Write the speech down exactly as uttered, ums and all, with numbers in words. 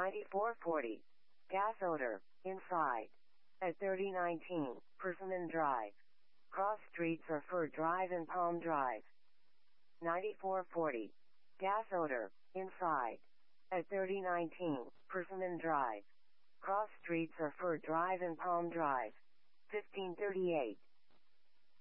ninety-four forty. Gas odor, inside. At thirty nineteen, Persimmon Drive. Cross Streets are Fir Drive and Palm Drive. ninety-four forty. Gas odor, inside. At thirty nineteen, Persimmon Drive. Cross Streets are Fir Drive and Palm Drive. fifteen thirty-eight.